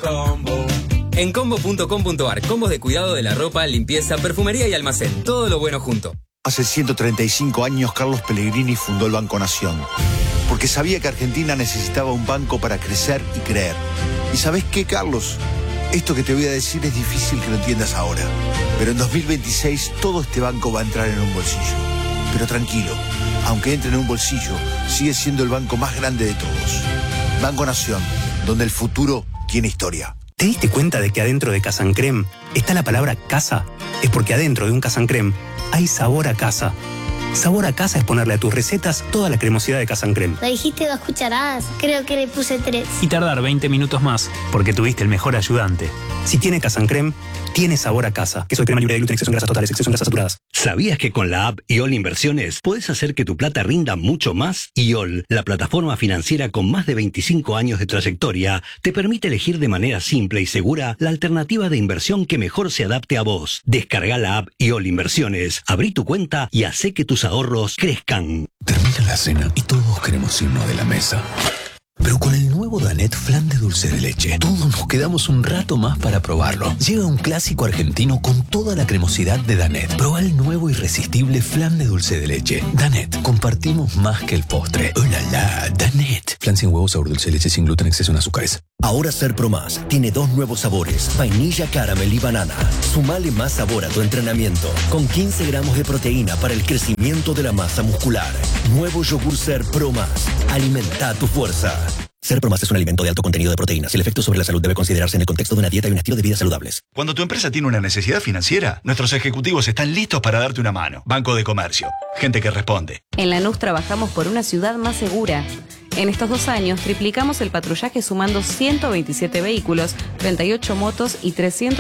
combo. En combo.com.ar, combos de cuidado de la ropa, limpieza, perfumería y almacén. Todo lo bueno junto. Hace 135 años Carlos Pellegrini fundó el Banco Nación, porque sabía que Argentina necesitaba un banco para crecer y creer. ¿Y sabés qué, Carlos? Esto que te voy a decir es difícil que lo entiendas ahora, pero en 2026 todo este banco va a entrar en un bolsillo. Pero tranquilo, aunque entre en un bolsillo, sigue siendo el banco más grande de todos. Banco Nación, donde el futuro tiene historia. ¿Te diste cuenta de que adentro de Casancrem está la palabra casa? Es porque adentro de un Casancrem hay sabor a casa. Sabor a casa es ponerle a tus recetas toda la cremosidad de Casancrem. Me dijiste 2 cucharadas, creo que le puse 3. Y tardar 20 minutos más, porque tuviste el mejor ayudante. Si tiene Casancrem, tiene sabor a casa. Queso de crema libre de gluten, exceso en grasas totales, exceso en grasas saturadas. ¿Sabías que con la app IOL Inversiones puedes hacer que tu plata rinda mucho más? IOL, la plataforma financiera con más de 25 años de trayectoria, te permite elegir de manera simple y segura la alternativa de inversión que mejor se adapte a vos. Descarga la app IOL Inversiones, abrí tu cuenta y hacé que tus ahorros crezcan. Termina la cena y todos queremos irnos de la mesa. Pero con el nuevo Danette Flan de dulce de leche, todos nos quedamos un rato más para probarlo. Llega un clásico argentino con toda la cremosidad de Danette. Proba el nuevo irresistible flan de dulce de leche. Danette, compartimos más que el postre. ¡Oh, la, la! Danette. Flan sin huevo, sabor dulce de leche, sin gluten, exceso en azúcares. Ahora Serpro Más tiene 2 nuevos sabores, vainilla, caramel y banana. Sumale más sabor a tu entrenamiento, con 15 gramos de proteína para el crecimiento de la masa muscular. Nuevo yogur Serpro Más. Alimenta tu fuerza. Serpro Más es un alimento de alto contenido de proteínas. El efecto sobre la salud debe considerarse en el contexto de una dieta y un estilo de vida saludables. Cuando tu empresa tiene una necesidad financiera, nuestros ejecutivos están listos para darte una mano. Banco de Comercio. Gente que responde. En Lanús trabajamos por una ciudad más segura. En estos 2 años triplicamos el patrullaje sumando 127 vehículos, 38 motos y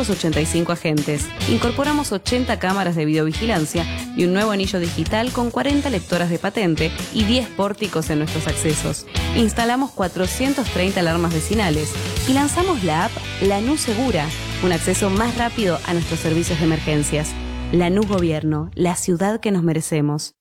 385 agentes. Incorporamos 80 cámaras de videovigilancia y un nuevo anillo digital con 40 lectoras de patente y 10 pórticos en nuestros accesos. Instalamos 430 alarmas vecinales y lanzamos la app Lanús Segura, un acceso más rápido a nuestros servicios de emergencias. Lanús Gobierno, la ciudad que nos merecemos.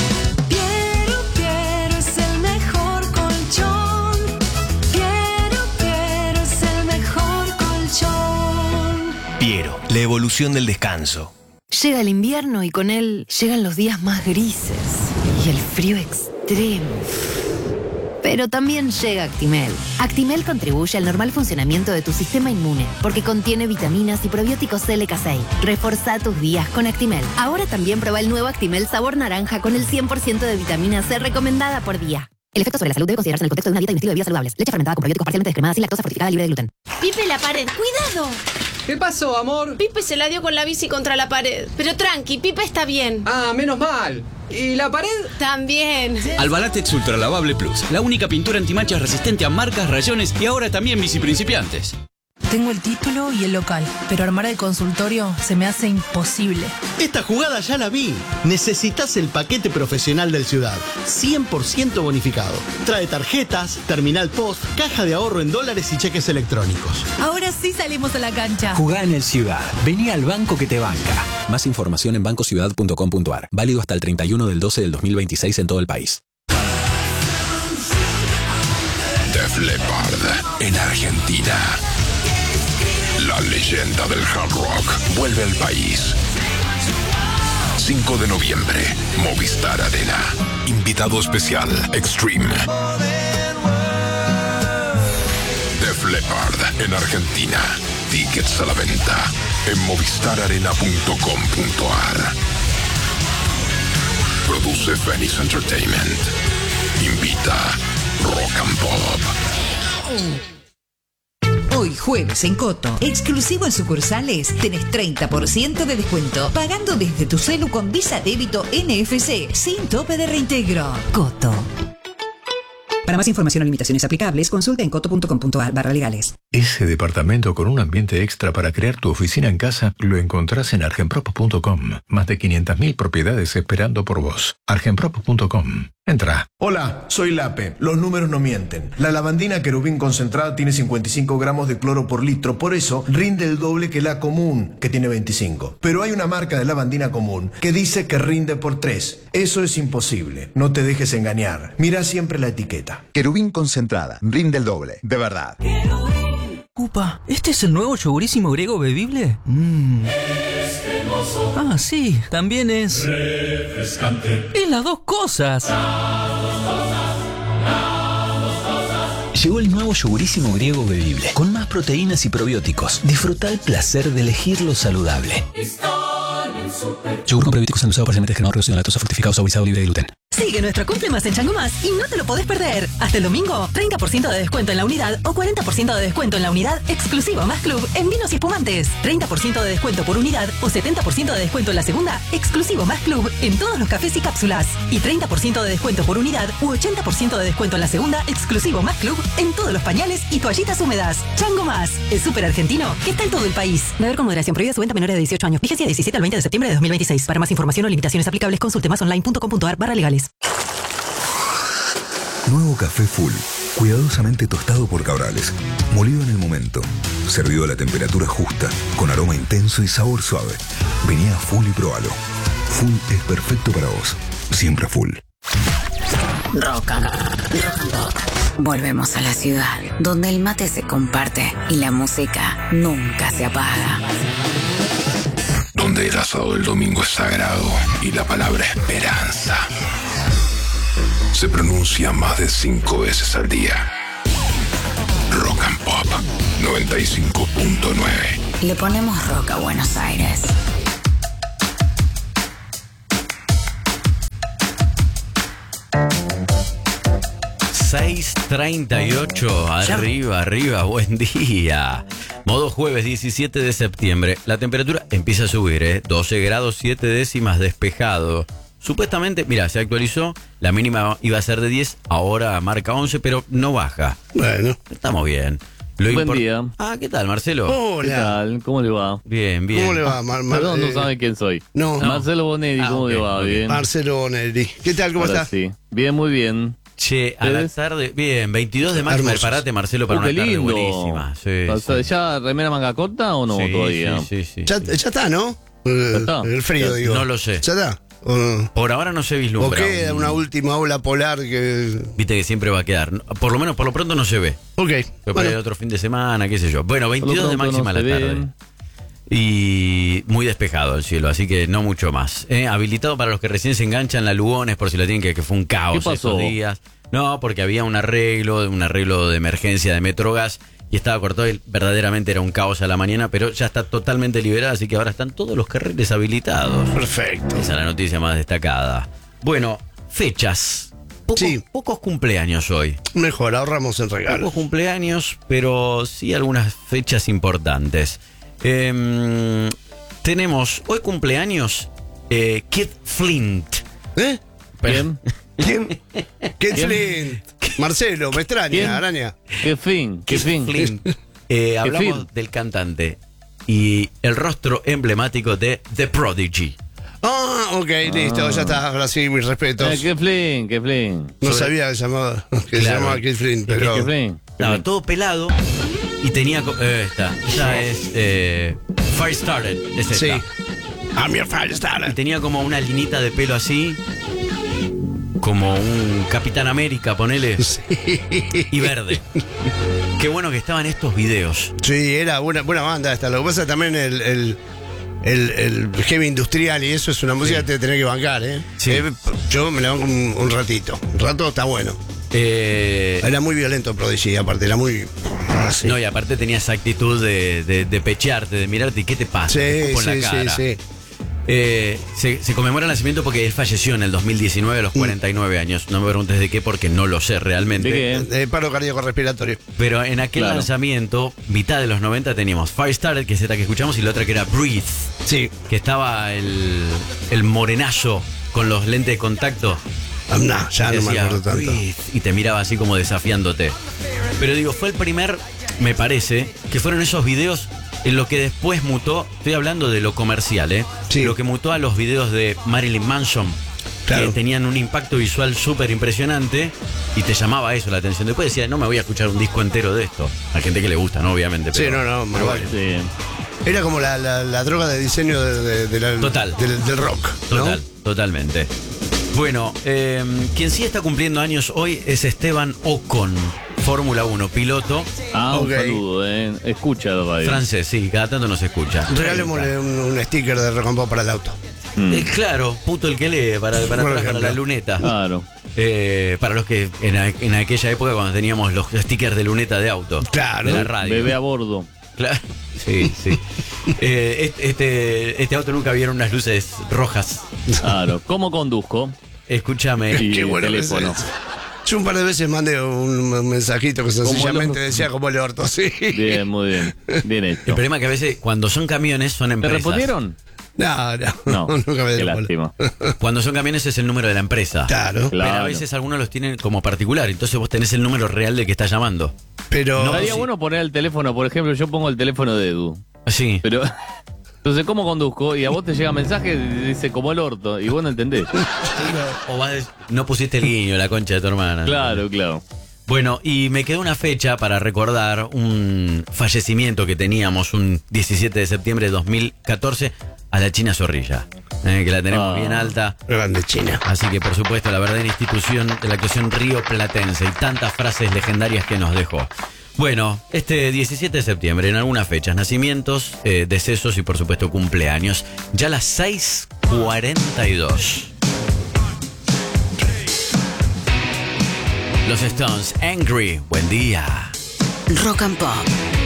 Piero, la evolución del descanso. Llega el invierno y con él llegan los días más grises y el frío extremo. Pero también llega Actimel. Actimel contribuye al normal funcionamiento de tu sistema inmune porque contiene vitaminas y probióticos LK6. Reforza tus días con Actimel. Ahora también prueba el nuevo Actimel sabor naranja con el 100% de vitamina C recomendada por día. El efecto sobre la salud debe considerarse en el contexto de una dieta y un estilo de vida saludables. Leche fermentada con probióticos parcialmente descremada sin lactosa, fortificada, libre de gluten. Pipe, la pared, ¡cuidado! ¿Qué pasó, amor? Pipe se la dio con la bici contra la pared. Pero tranqui, Pipe está bien. Ah, menos mal. ¿Y la pared? También. Albalatex Ultra Lavable Plus, la única pintura antimanchas resistente a marcas, rayones y ahora también bici principiantes. Tengo el título y el local, pero armar el consultorio se me hace imposible. Esta jugada ya la vi. Necesitas el paquete profesional del Ciudad. 100% bonificado. Trae tarjetas, terminal post, caja de ahorro en dólares y cheques electrónicos. Ahora sí salimos a la cancha. Jugá en el Ciudad. Vení al banco que te banca. Más información en bancociudad.com.ar. Válido hasta el 31 del 12 del 2026 en todo el país. Def Leppard en Argentina. La leyenda del hard rock vuelve al país. 5 de noviembre, Movistar Arena. Invitado especial, Extreme. Def Leppard en Argentina. Tickets a la venta en movistararena.com.ar. Produce Phoenix Entertainment. Invita Rock and Pop. Hoy jueves en Coto, exclusivo en sucursales, tenés 30% de descuento, pagando desde tu celu con Visa Débito NFC, sin tope de reintegro. Coto. Para más información o limitaciones aplicables, consulta en coto.com.ar/legales. Ese departamento con un ambiente extra para crear tu oficina en casa lo encontrás en argenprop.com. Más de 500.000 propiedades esperando por vos. argenprop.com. Entra. Hola, soy Lape. Los números no mienten. La lavandina Querubín concentrada tiene 55 gramos de cloro por litro, por eso rinde el doble que la común, que tiene 25. Pero hay una marca de lavandina común que dice que rinde por 3. Eso es imposible. No te dejes engañar. Mira siempre la etiqueta. Querubín concentrada. Rinde el doble. De verdad. Upa, ¿este es el nuevo yogurísimo griego bebible? Ah, sí, también es... refrescante. Es las dos cosas. Llegó el nuevo yogurísimo griego bebible, con más proteínas y probióticos. Disfruta el placer de elegir lo saludable. Yogur con probióticos endulzado parcialmente descremado, reducido en lactosa, fructificado, saborizado, libre de gluten. Sigue nuestro Cumple Más en Chango Más y no te lo podés perder. Hasta el domingo, 30% de descuento en la unidad o 40% de descuento en la unidad exclusivo Más Club en vinos y espumantes. 30% de descuento por unidad o 70% de descuento en la segunda exclusivo Más Club en todos los cafés y cápsulas. Y 30% de descuento por unidad u 80% de descuento en la segunda exclusivo Más Club en todos los pañales y toallitas húmedas. Chango Más, el súper argentino que está en todo el país. Beber con moderación, prohibida su venta a menores de 18 años. Vigencia 17 al 20 de septiembre de 2026. Para más información o limitaciones aplicables, consulte masonline.com.ar/legales. Nuevo café Full, cuidadosamente tostado por Cabrales, molido en el momento, servido a la temperatura justa, con aroma intenso y sabor suave. Vení a Full y probalo. Full es perfecto para vos, siempre Full. Rock and Pop. Volvemos a la ciudad, donde el mate se comparte y la música nunca se apaga. Donde el asado del domingo es sagrado y la palabra esperanza se pronuncia más de 5 veces al día. Rock and Pop 95.9. Le ponemos rock a Buenos Aires. ...6:38, arriba, buen día. Modo jueves 17 de septiembre. La temperatura empieza a subir, 12 grados 7 décimas, despejado. Supuestamente, mira, se actualizó, la mínima iba a ser de 10, ahora marca 11, pero no baja. Bueno. Estamos bien. Buen día. Ah, ¿qué tal, Marcelo? Hola. ¿Qué tal? ¿Cómo le va? Bien, bien. ¿Cómo le va, Perdón, no sabe quién soy. No. Marcelo Bonelli, ¿cómo le va? Bien. Marcelo Bonelli. ¿Qué tal? ¿Cómo Ahora estás? Sí. Bien, muy bien. Che, a la tarde, bien, 22 de marzo, prepárate, Marcelo, para una tarde lindo. buenísima. Sí, ¿Ya remera manga corta o no todavía? Ya está, ¿no? está. El frío, digo. No lo sé. ¿Ya está? Por ahora no se vislumbra. ¿O queda una última ola polar que...? Viste que siempre va a quedar. Por lo menos, por lo pronto no se ve. Ok. Pero para el otro fin de semana, qué sé yo. Bueno, 22 de máxima la tarde. Y muy despejado el cielo, así que no mucho más. Habilitado para los que recién se enganchan la Lugones, por si la tienen que fue un caos esos días. No, porque había un arreglo de emergencia de Metrogas y estaba cortado y verdaderamente era un caos a la mañana, pero ya está totalmente liberada, así que ahora están todos los carriles habilitados. Perfecto. Esa es la noticia más destacada. Bueno, fechas. Pocos cumpleaños hoy. Mejor, ahorramos en regalos. Pocos cumpleaños, pero sí algunas fechas importantes. Tenemos hoy cumpleaños Kid Flint. ¿Quién? Kid Flint. Marcelo, me extraña, araña. Kid Flint. Hablamos del cantante y el rostro emblemático de The Prodigy. Ah, ok, listo, ya está. Ahora sí, mis respetos. Kid Flint. No sabía que se llamaba Kid Flint, pero... Estaba todo pelado y tenía... esta es Firestarter. Es esta. Sí. I'm your Firestarter. Y tenía como una linita de pelo así, como un Capitán América, ponele. Sí. Y verde. Qué bueno que estaban estos videos. Sí, era buena banda esta. Lo que pasa también el heavy industrial y eso es una música que te tenés que bancar, ¿eh? Sí. Yo me la banco un ratito. Un rato está bueno. Era muy violento Prodigy, aparte, era muy... No, y aparte tenía esa actitud de pechearte, de mirarte y qué te pasa. Sí, con la cara. sí. Se conmemora el nacimiento porque él falleció en el 2019 a los 49 años. No me preguntes de qué, porque no lo sé realmente. ¿De paro cardíaco respiratorio? Pero en aquel lanzamiento, mitad de los 90, teníamos Firestarter, que es esta que escuchamos, y la otra que era Breathe. Sí. Que estaba el morenazo con los lentes de contacto. No, ya no me acuerdo tanto. Y te miraba así como desafiándote. Pero digo, fue el primer, me parece, que fueron esos videos en lo que después mutó. Estoy hablando de lo comercial, Sí. Lo que mutó a los videos de Marilyn Manson. Claro. Que tenían un impacto visual súper impresionante y te llamaba eso la atención. Después decía, no me voy a escuchar un disco entero de esto. Hay gente que le gusta, ¿no? Obviamente. Sí, pero, no, vale. Sí. Era como la droga de diseño del rock, ¿no? Totalmente. Bueno, quien sí está cumpliendo años hoy es Esteban Ocon. Fórmula 1, piloto. Un saludo, escucha la radio. Francés, sí, cada tanto nos escucha. Regalémosle un sticker de Rock and Pop para el auto. Claro, puto el que lee, para la luneta. Claro. Para los que en aquella época cuando teníamos los stickers de luneta de auto. Claro. De la radio. Bebé a bordo. Claro. Sí. Este auto nunca vieron unas luces rojas. Claro. ¿Cómo conduzco? Escúchame. Qué bueno teléfono. Yo un par de veces mandé un mensajito que sencillamente decía como el orto, sí. Bien, muy bien. Bien hecho. El problema es que a veces cuando son camiones son ¿Te empresas. respondieron? No, nunca me Qué dieron bola. lástima. Cuando son camiones es el número de la empresa. Claro. Pero a veces algunos los tienen como particular. Entonces vos tenés el número real del que está llamando. Pero Estaría bueno poner el teléfono, por ejemplo, yo pongo el teléfono de Edu. Sí. Pero entonces, ¿cómo conduzco? Y a vos te llega mensaje y dice como el orto, y vos no entendés. No pusiste el guiño, la concha de tu hermana. Claro. Bueno, y me quedó una fecha para recordar un fallecimiento que teníamos un 17 de septiembre de 2014 a la China Zorrilla, que la tenemos bien alta. Grande China. Así que, por supuesto, la verdadera institución de la actuación río platense y tantas frases legendarias que nos dejó. Bueno, este 17 de septiembre, en algunas fechas, nacimientos, decesos y, por supuesto, cumpleaños. Ya las 6:42. Los Stones, Angry, buen día. Rock and Pop.